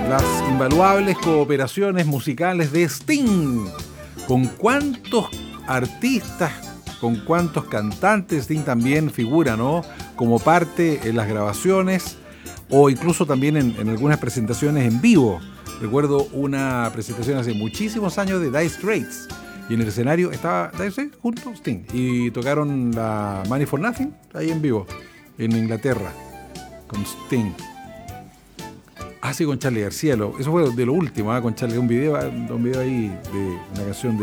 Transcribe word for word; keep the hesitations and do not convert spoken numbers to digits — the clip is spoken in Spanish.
las invaluables cooperaciones musicales de Sting. ¿Con cuántos artistas, con cuántos cantantes Sting también figura, ¿no? Como parte en las grabaciones o incluso también en, en algunas presentaciones en vivo. Recuerdo una presentación hace muchísimos años de Dire Straits y en el escenario estaba Dire Straits junto a Sting y tocaron la Money for Nothing ahí en vivo en Inglaterra con Sting. Ah, sí, con Charly García. Lo, eso fue de lo último, ¿eh? Con Charly, un video, un video ahí de una canción de